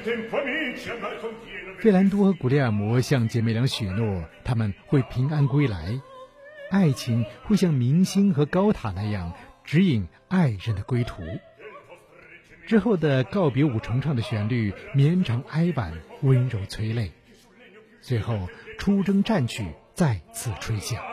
费兰多和古列尔摩向姐妹俩许诺，他们会平安归来，爱情会像明星和高塔那样指引爱人的归途。之后的告别五重唱的旋律绵长哀婉，温柔催泪，最后出征战曲再次吹响。